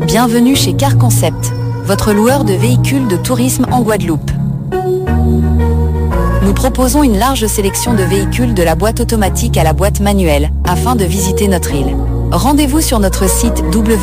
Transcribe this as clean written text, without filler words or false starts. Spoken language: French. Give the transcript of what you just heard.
Bienvenue chez Car Concept, votre loueur de véhicules de tourisme en Guadeloupe. Nous proposons une large sélection de véhicules de la boîte automatique à la boîte manuelle, afin de visiter notre île. Rendez-vous sur notre site